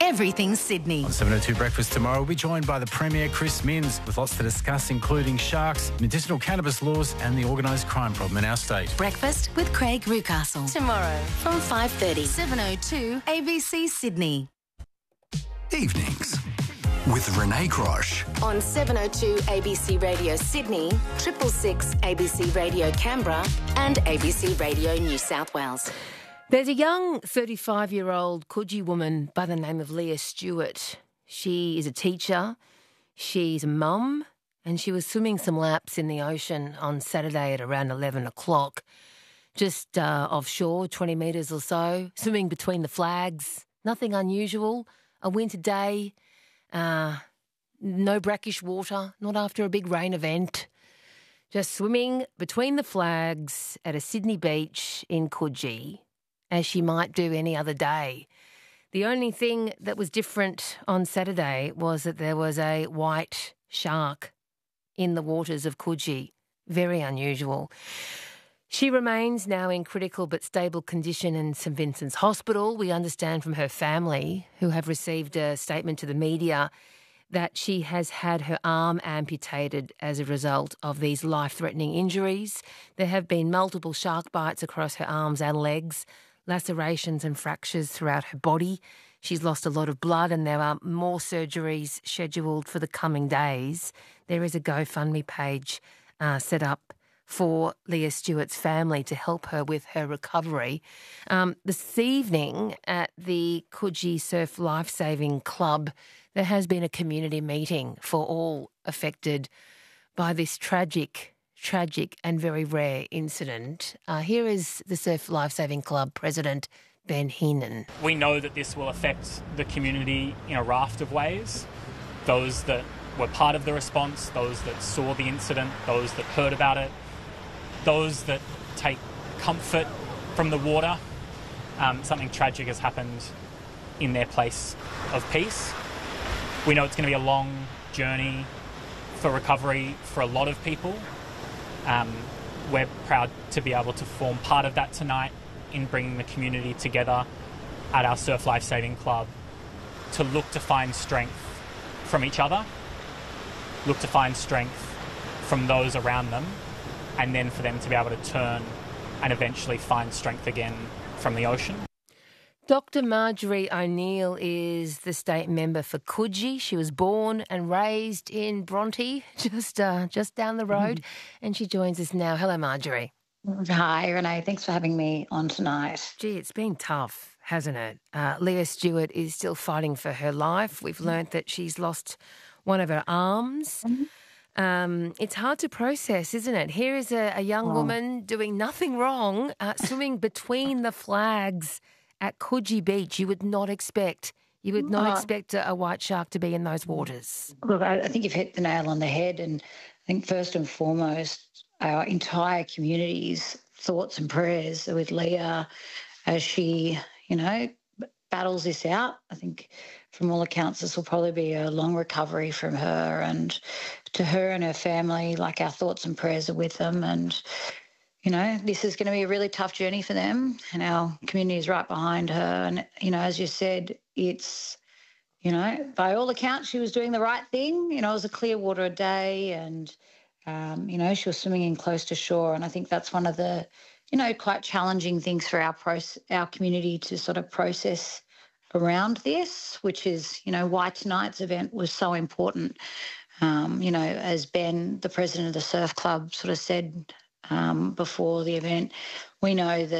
everything Sydney. On 7:02 Breakfast tomorrow, we'll be joined by the Premier Chris Minns with lots to discuss, including sharks, medicinal cannabis laws and the organised crime problem in our state. Breakfast with Craig Rucastle. Tomorrow from 5:30. 7:02 ABC Sydney. Evenings with Renee Grosh. On 7:02 ABC Radio Sydney, 666 ABC Radio Canberra and ABC Radio New South Wales. There's a young 35-year-old Coogee woman by the name of Leah Stewart. She is a teacher, she's a mum, and she was swimming some laps in the ocean on Saturday at around 11 o'clock, just offshore, 20 metres or so, swimming between the flags. Nothing unusual, a winter day, no brackish water, not after a big rain event. Just swimming between the flags at a Sydney beach in Coogee, as she might do any other day. The only thing that was different on Saturday was that there was a white shark in the waters of Coogee. Very unusual. She remains now in critical but stable condition in St Vincent's Hospital. We understand from her family, who have received a statement to the media, that she has had her arm amputated as a result of these life-threatening injuries. There have been multiple shark bites across her arms and legs, lacerations and fractures throughout her body. She's lost a lot of blood and there are more surgeries scheduled for the coming days. There is a GoFundMe page set up for Leah Stewart's family to help her with her recovery. This evening at the Coogee Surf Lifesaving Club, there has been a community meeting for all affected by this tragic and very rare incident. Here is the Surf Lifesaving Club President, Ben Heenan. We know that this will affect the community in a raft of ways. Those that were part of the response, those that saw the incident, those that heard about it, those that take comfort from the water. Something tragic has happened in their place of peace. We know it's going to be a long journey for recovery for a lot of people. We're proud to be able to form part of that tonight in bringing the community together at our Surf Lifesaving Club to look to find strength from each other, look to find strength from those around them, and then for them to be able to turn and eventually find strength again from the ocean. Dr. Marjorie O'Neill is the state member for Coogee. She was born and raised in Bronte, just down the road, and she joins us now. Hello, Marjorie. Hi, Renee. Thanks for having me on tonight. Gee, it's been tough, hasn't it? Leah Stewart is still fighting for her life. We've learnt that she's lost one of her arms. It's hard to process, isn't it? Here is a young woman doing nothing wrong, swimming between the flags at Coogee Beach. You would not expect a white shark to be in those waters. Look, I think you've hit the nail on the head, and I think first and foremost, our entire community's thoughts and prayers are with Leah as she, battles this out. I think from all accounts this will probably be a long recovery from her, and to her and her family, like, our thoughts and prayers are with them, and this is going to be a really tough journey for them, and our community is right behind her. And, as you said, it's, by all accounts, she was doing the right thing. It was a clear water day and, she was swimming in close to shore. And I think that's one of the, quite challenging things for our community to sort of process around this, which is, why tonight's event was so important. As Ben, the president of the Surf Club, sort of said before the event, we know that